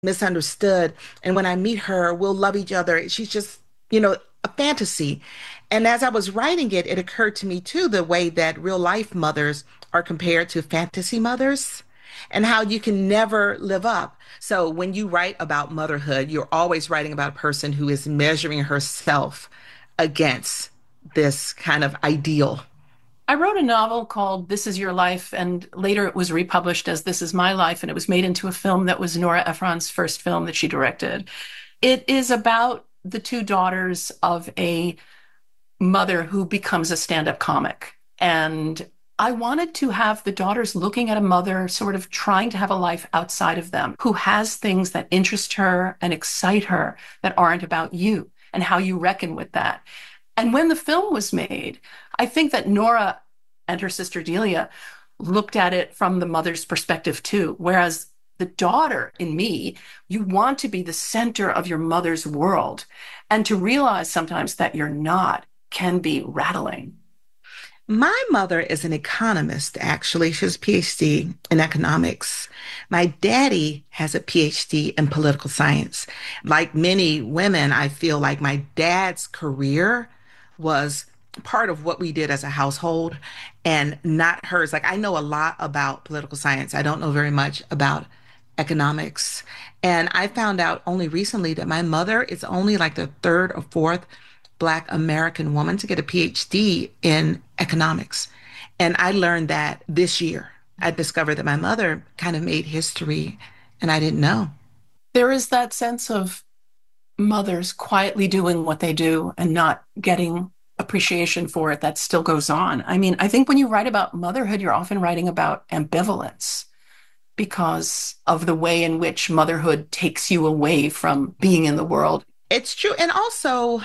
misunderstood. And when I meet her, we'll love each other. She's just, a fantasy. And as I was writing it, it occurred to me too, the way that real life mothers are compared to fantasy mothers and how you can never live up. So when you write about motherhood, you're always writing about a person who is measuring herself against this kind of ideal. I wrote a novel called This Is Your Life, and later it was republished as This Is My Life, and it was made into a film that was Nora Ephron's first film that she directed. It is about the two daughters of a mother who becomes a stand-up comic. And I wanted to have the daughters looking at a mother sort of trying to have a life outside of them, who has things that interest her and excite her that aren't about you, and how you reckon with that. And when the film was made, I think that Nora and her sister Delia looked at it from the mother's perspective too. Whereas the daughter in me, you want to be the center of your mother's world. And to realize sometimes that you're not can be rattling. My mother is an economist, actually. She has a PhD in economics. My daddy has a PhD in political science. Like many women, I feel like my dad's career was part of what we did as a household and not hers. Like I know a lot about political science. I don't know very much about economics. And I found out only recently that my mother is only like the third or fourth Black American woman to get a PhD in economics. And I learned that this year. I discovered that my mother kind of made history and I didn't know. There is that sense of mothers quietly doing what they do and not getting appreciation for it that still goes on. I mean, I think when you write about motherhood, you're often writing about ambivalence because of the way in which motherhood takes you away from being in the world. It's true. And also,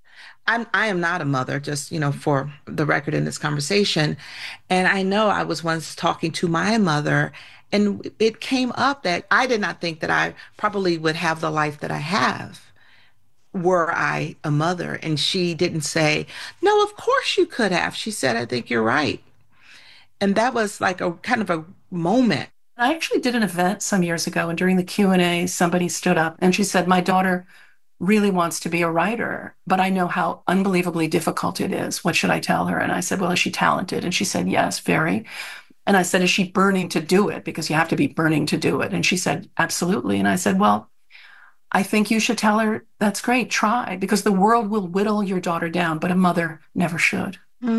I am not a mother, just, for the record in this conversation. And I know I was once talking to my mother, and it came up that I did not think that I probably would have the life that I have were I a mother. And she didn't say, no, of course you could have. She said, I think you're right. And that was like a kind of a moment. I actually did an event some years ago, and during the Q&A, somebody stood up and she said, my daughter really wants to be a writer, but I know how unbelievably difficult it is. What should I tell her? And I said, well, is she talented? And she said, yes, very. And I said, is she burning to do it? Because you have to be burning to do it. And she said, absolutely. And I said, well, I think you should tell her, that's great, try, because the world will whittle your daughter down, but a mother never should.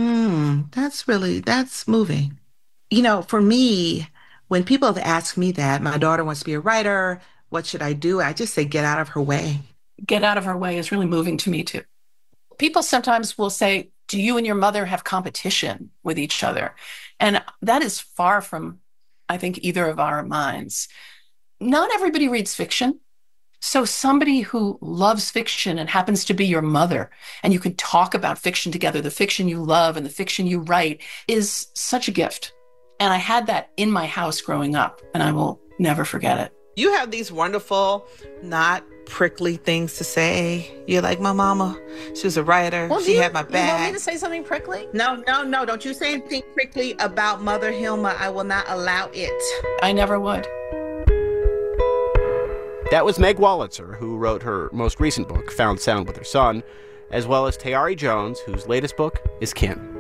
That's moving. For me, when people have asked me that, my daughter wants to be a writer, what should I do? I just say, get out of her way. Get out of her way is really moving to me too. People sometimes will say, do you and your mother have competition with each other? And that is far from, I think, either of our minds. Not everybody reads fiction. So somebody who loves fiction and happens to be your mother, and you can talk about fiction together, the fiction you love and the fiction you write, is such a gift. And I had that in my house growing up, and I will never forget it. You have these wonderful, not prickly things to say. You're like, my mama, she was a writer. Well, she had my back. You want me to say something prickly? No, no, no. Don't you say anything prickly about Mother Hilma. I will not allow it. I never would. That was Meg Wolitzer, who wrote her most recent book, Found Sound with Her Son, as well as Tayari Jones, whose latest book is Kin.